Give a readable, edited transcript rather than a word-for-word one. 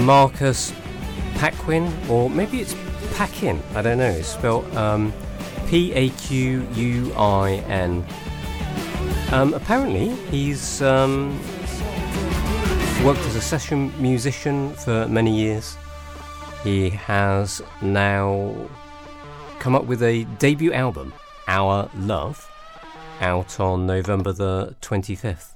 Marcus Paquin, or maybe it's Paquin, I don't know, it's spelled Paquin. Apparently he's worked as a session musician for many years. He has now come up with a debut album, Our Love, out on November the 25th.